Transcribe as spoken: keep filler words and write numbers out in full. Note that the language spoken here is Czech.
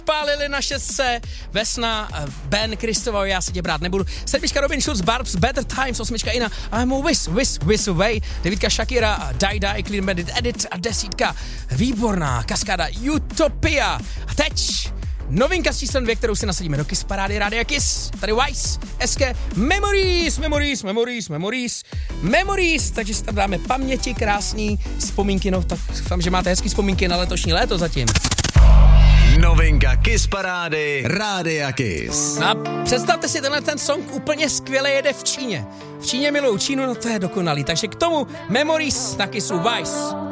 Pálili na šestce, Vesna, Ben, Kristova, já se tě brát nebudu. Sedmička Robin Schulz, Barbs, Better Times, osmička Ina, I'm a Wiz, Wiz, Wiz Away. Devítka Shakira, Die Die, Clean Bandit, Edit a desítka výborná kaskáda Utopia. A teď novinka s číslem dvě, kterou si nasadíme do Kiss Parády Rádia Kiss. Tady Wise, S K, Memories, Memories, Memories, Memories, Memories. Takže si tam dáme paměti, krásný vzpomínky, no tak doufám, že máte hezký vzpomínky na letošní léto zatím. Novinka Kiss Parády Rádia Kiss. A představte si, tenhle ten song úplně skvěle jede v Číně. V Číně milují Čínu, no to je dokonalý. Takže k tomu Memories na Kissu Wise.